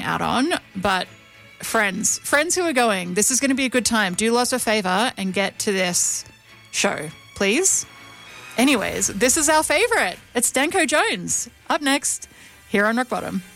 out on, but friends who are going, this is going to be a good time. Do us a favor and get to this show, please. Anyways, this is our favorite. It's Danko Jones. Up next, here on Rock Bottom.